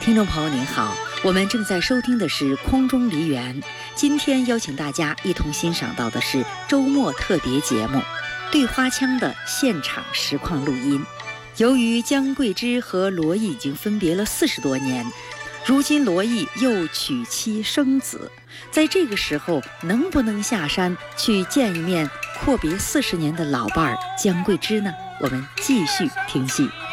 听众朋友您好，我们正在收听的是空中梨园。今天邀请大家一同欣赏到的是周末特别节目《对花腔》的现场实况录音。由于姜桂枝和罗毅已经分别了40多年，如今罗毅又娶妻生子，在这个时候能不能下山去见一面阔别40年的老伴儿姜桂枝呢？我们继续听戏。